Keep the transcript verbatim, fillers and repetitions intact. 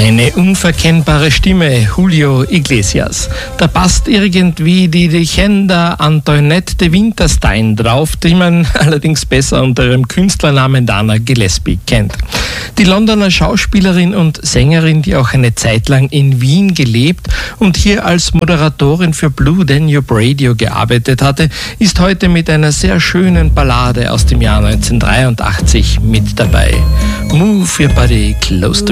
Eine unverkennbare Stimme, Julio Iglesias. Da passt irgendwie die Legenda Antoinette de Winterstein drauf, die man allerdings besser unter ihrem Künstlernamen Dana Gillespie kennt. Die Londoner Schauspielerin und Sängerin, die auch eine Zeit lang in Wien gelebt und hier als Moderatorin für Blue Danube Radio gearbeitet hatte, ist heute mit einer sehr schönen Ballade aus dem Jahr neunzehnhundertdreiundachtzig mit dabei. Move your body close to